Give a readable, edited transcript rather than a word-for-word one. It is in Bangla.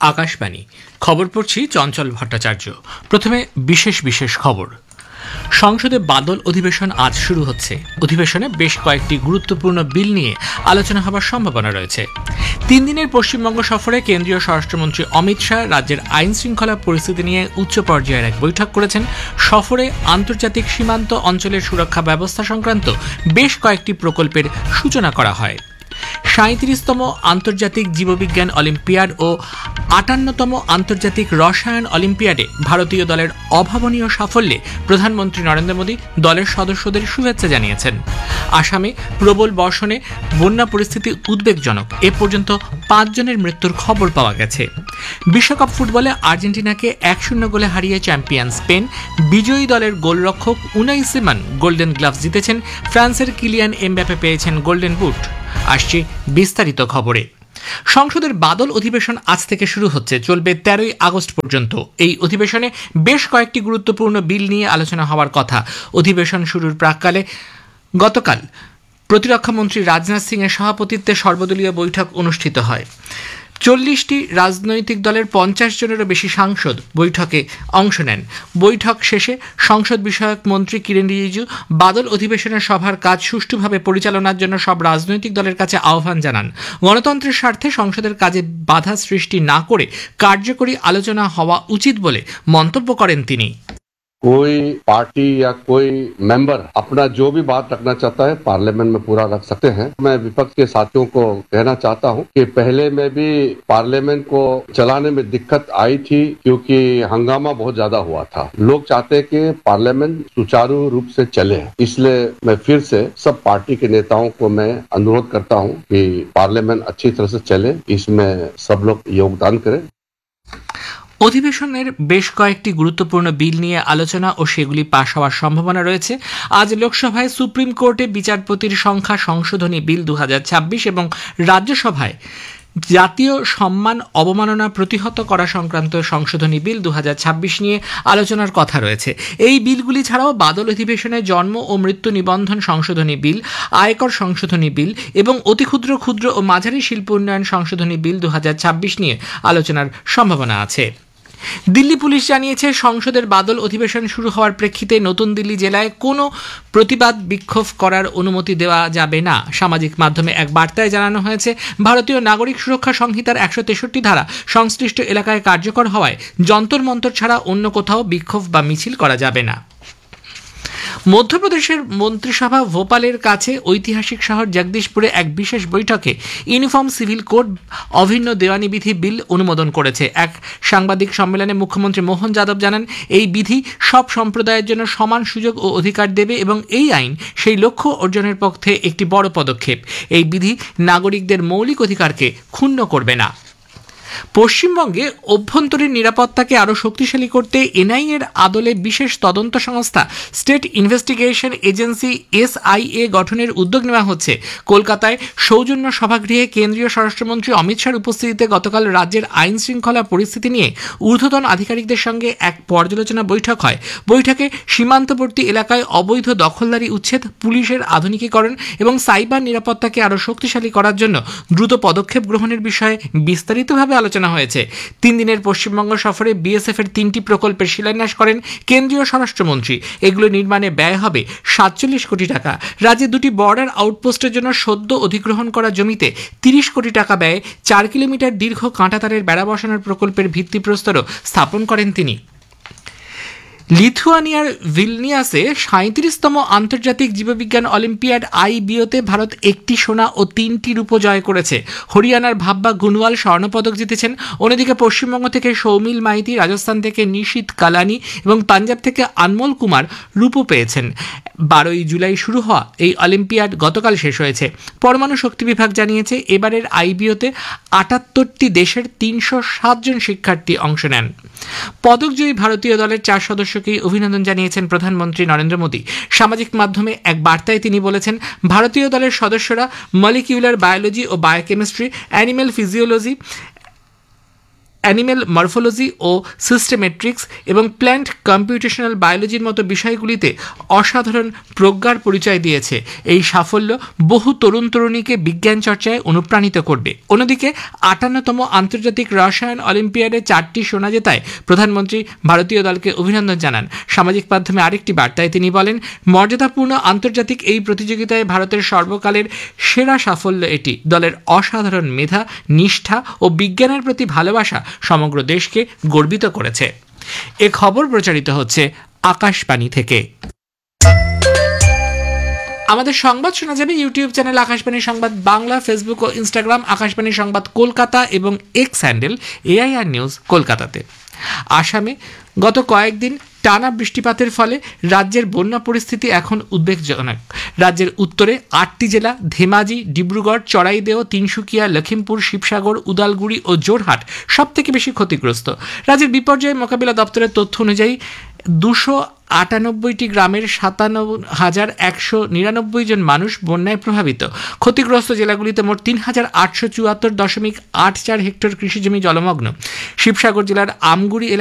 আকাশবাণী খবর পড়ছি চঞ্চল ভট্টাচার্য। প্রথমে বিশেষ খবর। সংসদে বাদল অধিবেশন আজ শুরু হচ্ছে। অধিবেশনে বেশ কয়েকটি গুরুত্বপূর্ণ বিল নিয়ে আলোচনা হবার সম্ভাবনা রয়েছে। 3 দিনের পশ্চিমবঙ্গ সফরে কেন্দ্রীয় স্বরাষ্ট্রমন্ত্রী অমিত শাহ রাজ্যের আইন শৃঙ্খলা পরিস্থিতি নিয়ে উচ্চ পর্যায়ের এক বৈঠক করেছেন। সফরে আন্তর্জাতিক সীমান্ত অঞ্চলের সুরক্ষা ব্যবস্থা সংক্রান্ত বেশ কয়েকটি প্রকল্পের সূচনা করা হয়। 37তম আন্তর্জাতিক জীববিজ্ঞান অলিম্পিয়াড ও 58তম আন্তর্জাতিক রসায়ন অলিম্পিয়াডে ভারতীয় দলের অভাবনীয় সাফল্যে প্রধানমন্ত্রী নরেন্দ্র মোদী দলের সদস্যদের শুভেচ্ছা জানিয়েছেন। আসামে প্রবল বর্ষণে বন্যা পরিস্থিতি উদ্বেগজনক। এ পর্যন্ত 5 জনের মৃত্যুর খবর পাওয়া গেছে। বিশ্বকাপ ফুটবলে আর্জেন্টিনাকে 1-0 গোলে হারিয়ে চ্যাম্পিয়ন স্পেন। বিজয়ী দলের গোলরক্ষক উনাই সিমন গোল্ডেন গ্লাভস জিতেছেন। ফ্রান্সের কিলিয়ান এমবাপে পেয়েছেন গোল্ডেন বুট। আসছে বিস্তারিত খবরে। সংসদের বাদল অধিবেশন আজ থেকে শুরু হচ্ছে, চলবে 13ই আগস্ট পর্যন্ত। এই অধিবেশনে বেশ কয়েকটি গুরুত্বপূর্ণ বিল নিয়ে আলোচনা হওয়ার কথা। অধিবেশন শুরুর প্রাক্কালে গতকাল প্রতিরক্ষামন্ত্রী রাজনাথ সিং এর সভাপতিত্বে সর্বদলীয় বৈঠক অনুষ্ঠিত হয়। 40টি রাজনৈতিক দলের 50 জনেরও বেশি সাংসদ বৈঠকে অংশ নেন। বৈঠক শেষে সংসদ বিষয়ক মন্ত্রী কিরেন রিজিজু বাদল অধিবেশনের সভার কাজ সুষ্ঠুভাবে পরিচালনার জন্য সব রাজনৈতিক দলের কাছে আহ্বান জানান। গণতন্ত্রের স্বার্থে সংসদের কাজে বাধা সৃষ্টি না করে কার্যকরী আলোচনা হওয়া উচিত বলে মন্তব্য করেন তিনি। कोई पार्टी या कोई मेंबर अपना जो भी बात रखना चाहता है पार्लियामेंट में पूरा रख सकते हैं। मैं विपक्ष के साथियों को कहना चाहता हूं कि पहले में भी पार्लियामेंट को चलाने में दिक्कत आई थी क्योंकि हंगामा बहुत ज्यादा हुआ था। लोग चाहते हैं कि पार्लियामेंट सुचारू रूप से चले, इसलिए मैं फिर से सब पार्टी के नेताओं को मैं अनुरोध करता हूं कि पार्लियामेंट अच्छी तरह से चले, इसमें सब लोग योगदान करें। অধিবেশনের বেশ কয়েকটি গুরুত্বপূর্ণ বিল নিয়ে আলোচনা ও সেগুলি পাশ হওয়ার সম্ভাবনা রয়েছে। আজ লোকসভায় সুপ্রিম কোর্টে বিচারপতির সংখ্যা সংশোধনী বিল 2026 এবং রাজ্যসভায় জাতীয় সম্মান অবমাননা প্রতিহত করা সংক্রান্ত সংশোধনী বিল 2026 নিয়ে আলোচনার কথা রয়েছে। এই বিলগুলি ছাড়াও বাদল অধিবেশনে জন্ম ও মৃত্যু নিবন্ধন সংশোধনী বিল, আয়কর সংশোধনী বিল এবং অতি ক্ষুদ্র ও মাঝারি শিল্প উন্নয়ন সংশোধনী বিল 2026 নিয়ে আলোচনার সম্ভাবনা আছে। দিল্লি পুলিশ জানিয়েছে, সংসদের বাদল অধিবেশন শুরু হওয়ার প্রেক্ষিতে নতুন দিল্লি জেলায় কোনো প্রতিবাদ বিক্ষোভ করার অনুমতি দেওয়া যাবে না। সামাজিক মাধ্যমে এক বার্তায় জানানো হয়েছে, ভারতীয় নাগরিক সুরক্ষা সংহিতার 163 ধারা সংশ্লিষ্ট এলাকায় কার্যকর হওয়ায় যন্তর মন্তর ছাড়া অন্য কোথাও বিক্ষোভ বা মিছিল করা যাবে না। মধ্যপ্রদেশের মন্ত্রিসভা ভোপালের কাছে ঐতিহাসিক শহর জগদীশপুরে এক বিশেষ বৈঠকে ইউনিফর্ম সিভিল কোড অভিন্ন দেওয়ানি বিধি বিল অনুমোদন করেছে। এক সাংবাদিক সম্মেলনে মুখ্যমন্ত্রী মোহন যাদব জানান, এই বিধি সব সম্প্রদায়ের জন্য সমান সুযোগ ও অধিকার দেবে এবং এই আইন সেই লক্ষ্য অর্জনের পক্ষে একটি বড় পদক্ষেপ। এই বিধি নাগরিকদের মৌলিক অধিকারকে ক্ষুণ্ণ করবে না। পশ্চিমবঙ্গে অভ্যন্তরীণ নিরাপত্তাকে আরও শক্তিশালী করতে এনআইএ এর আদলে বিশেষ তদন্ত সংস্থা স্টেট ইনভেস্টিগেশন এজেন্সি SIA গঠনের উদ্যোগ নেওয়া হচ্ছে। কলকাতায় সৌজন্য সভাগৃহে কেন্দ্রীয় স্বরাষ্ট্রমন্ত্রী অমিত শাহর উপস্থিতিতে গতকাল রাজ্যের আইন শৃঙ্খলা পরিস্থিতি নিয়ে ঊর্ধ্বতন আধিকারিকদের সঙ্গে এক পর্যালোচনা বৈঠক হয়। বৈঠকে সীমান্তবর্তী এলাকায় অবৈধ দখলদারি উচ্ছেদ, পুলিশের আধুনিকীকরণ এবং সাইবার নিরাপত্তাকে আরও শক্তিশালী করার জন্য দ্রুত পদক্ষেপ গ্রহণের বিষয়ে বিস্তারিতভাবে আলোচনা হয়েছে। 3 দিনের পশ্চিমবঙ্গ সফরে BSF এর 3টি প্রকল্পের শিলান্যাস করেন কেন্দ্রীয় স্বরাষ্ট্রমন্ত্রী। এগুলো নির্মাণে ব্যয় হবে 47 কোটি টাকা। রাজ্যে 2টি বর্ডার আউটপোস্টের জন্য সদ্য অধিগ্রহণ করা জমিতে 30 কোটি টাকা ব্যয়ে 4 কিলোমিটার দীর্ঘ কাঁটাতারের বেড়া বসানোর প্রকল্পের ভিত্তিপ্রস্তরও স্থাপন করেন তিনি। লিথুয়ানিয়ার ভিলনিয়াসে 37তম আন্তর্জাতিক জীববিজ্ঞান অলিম্পিয়াড IBOতে ভারত 1টি সোনা ও 3টি রূপো জয় করেছে। হরিয়ানার ভাব্বা গুনওয়াল স্বর্ণপদক জিতেছেন। অন্যদিকে পশ্চিমবঙ্গ থেকে সৌমিল মাইতি, রাজস্থান থেকে নিশীত কালানি এবং পাঞ্জাব থেকে আনমোল কুমার রূপো পেয়েছেন। 12ই জুলাই শুরু হওয়া এই অলিম্পিয়াড গতকাল শেষ হয়েছে। পরমাণু শক্তি বিভাগ জানিয়েছে, এবারের IBOতে 78টি দেশের 307 জন শিক্ষার্থী অংশ নেন। পদকজয়ী ভারতীয় দলের 4 সদস্যকেই অভিনন্দন জানিয়েছেন প্রধানমন্ত্রী নরেন্দ্র মোদী। সামাজিক মাধ্যমে এক বার্তায় তিনি বলেছেন, ভারতীয় দলের সদস্যরা মলিকিউলার বায়োলজি ও biochemistry, animal physiology, animal morphology ও সিস্টেমেট্রিক্স এবং প্ল্যান্ট কম্পিউটেশনাল বায়োলজির মতো বিষয়গুলিতে অসাধারণ প্রজ্ঞার পরিচয় দিয়েছে। এই সাফল্য বহু তরুণ তরুণীকে বিজ্ঞান চর্চায় অনুপ্রাণিত করবে। অন্যদিকে ৫৮তম আন্তর্জাতিক রসায়ন অলিম্পিয়াডে 4টি সোনা জেতায় প্রধানমন্ত্রী ভারতীয় দলকে অভিনন্দন জানান। সামাজিক মাধ্যমে আরেকটি বার্তায় তিনি বলেন, মর্যাদাপূর্ণ আন্তর্জাতিক এই প্রতিযোগিতায় ভারতের সর্বকালের সেরা সাফল্য এটি। দলের অসাধারণ মেধা, নিষ্ঠা ও বিজ্ঞানের প্রতি ভালোবাসা সমগ্র দেশকে গর্বিত করেছে। এ খবর প্রচারিত হচ্ছে আকাশবাণী থেকে। আমাদের সংবাদ শোনা যাবে ইউটিউব চ্যানেল আকাশবাণী সংবাদ বাংলা, ফেসবুক ও ইনস্টাগ্রাম আকাশবাণী সংবাদ কলকাতা এবং এক্স হ্যান্ডেল AIR নিউজ কলকাতাতে। আসামে গত কয়েকদিন টানা বৃষ্টিপাতের ফলে রাজ্যের বন্যা পরিস্থিতি এখন উদ্বেগজনক। রাজ্যের উত্তরে 8টি জেলা ধেমাজি, ডিব্রুগড়, চড়াইদেও, তিনসুকিয়া, লখিমপুর, শিবসাগর, উদালগুড়ি ও জোরহাট সবথেকে বেশি ক্ষতিগ্রস্ত। রাজ্যের বিপর্যয় মোকাবিলা দপ্তরের তথ্য অনুযায়ী 298টি গ্রামের 57,199 জন মানুষ বন্যায় প্রভাবিত। ক্ষতিগ্রস্ত জেলাগুলিতে মোট 3,874.84 হেক্টর কৃষিজমি জলমগ্ন। শিবসাগর জেলার আমগুড়ি